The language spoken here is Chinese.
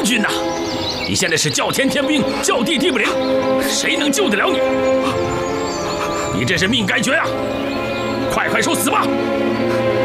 君呐！你现在是叫天天不应，叫地地不灵，谁能救得了你？你这是命该绝啊！快快受死吧！